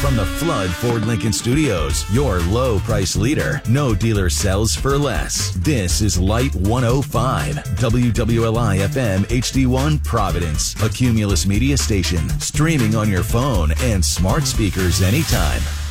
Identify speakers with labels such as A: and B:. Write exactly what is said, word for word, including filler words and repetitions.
A: From the Flood Ford Lincoln Studios, your low price leader. No dealer sells for less. This is Light one oh five, W W L I F M H D one Providence, a Cumulus media station, streaming on your phone and smart speakers anytime.